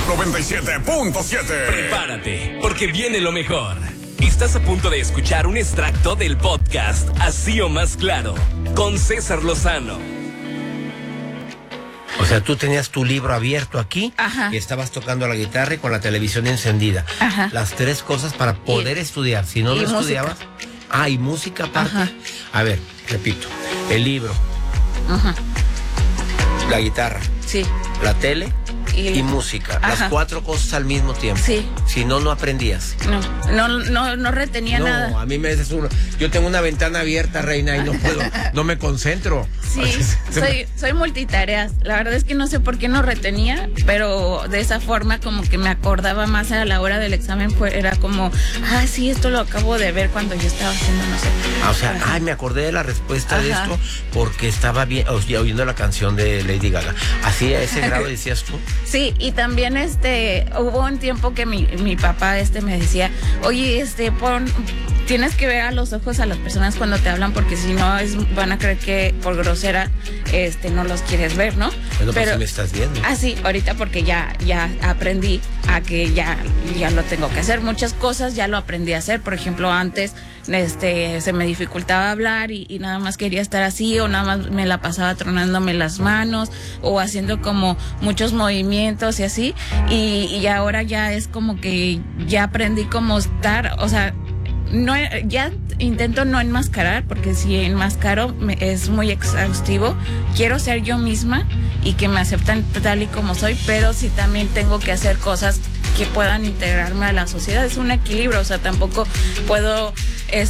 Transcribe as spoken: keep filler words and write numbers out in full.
noventa y siete punto siete. Prepárate, porque viene lo mejor. Estás a punto de escuchar un extracto del podcast Así o Más Claro, con César Lozano. O sea, tú tenías tu libro abierto aquí. Ajá. Y estabas tocando la guitarra y con la televisión encendida. Ajá. Las tres cosas para poder Y, estudiar. Si no, no música. estudiabas. Ah, y música aparte. Ajá. A ver, repito. El libro. Ajá. La guitarra. Sí. La tele. Y, Y música. Ajá. Las cuatro cosas al mismo tiempo. Sí. Si no, no aprendías. No, no, no, no retenía No, nada. a mí me dices uno. Yo tengo una ventana abierta, reina, y no puedo, no me concentro. Sí, soy, soy multitareas. La verdad es que no sé por qué no retenía, pero de esa forma como que me acordaba más a la hora del examen, pues era como, ah, sí, esto lo acabo de ver cuando yo estaba haciendo, no sé. Ah, o sea, Ajá. ay, me acordé de la respuesta de Ajá. esto porque estaba bien, o sea, oyendo la canción de Lady Gaga. Así a ese grado decías tú. Sí, y también este hubo un tiempo que mi, mi papá este me decía, oye, este pon, tienes que ver a los ojos a las personas cuando te hablan, porque si no es, van a creer que por grosera este no los quieres ver, ¿no? Bueno, pero si me estás viendo. Ah, sí, ahorita porque ya, ya aprendí a que ya, ya lo tengo que hacer. Muchas cosas ya lo aprendí a hacer. Por ejemplo, antes este se me dificultaba hablar y, y nada más quería estar así, o nada más me la pasaba tronándome las manos o haciendo como muchos movimientos y así. Y, y ahora ya es como que ya aprendí cómo estar, o sea, no, ya intento no enmascarar, porque si enmascaro me, es muy exhaustivo. Quiero ser yo misma y que me acepten tal y como soy, pero sí también tengo que hacer cosas que puedan integrarme a la sociedad. Es un equilibrio, o sea, tampoco puedo